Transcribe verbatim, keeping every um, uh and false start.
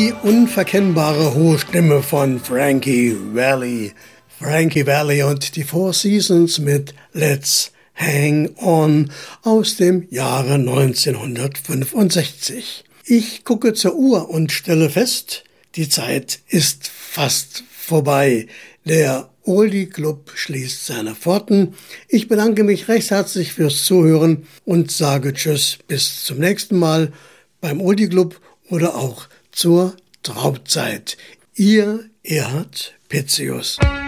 Die unverkennbare hohe Stimme von Frankie Valli. Frankie Valli und die Four Seasons mit Let's Hang On aus dem Jahre neunzehnhundertfünfundsechzig. Ich gucke zur Uhr und stelle fest, die Zeit ist fast vorbei. Der Oldie Club schließt seine Pforten. Ich bedanke mich recht herzlich fürs Zuhören und sage Tschüss, bis zum nächsten Mal beim Oldie Club oder auch zur Traubzeit. Ihr Erhard Pitzius.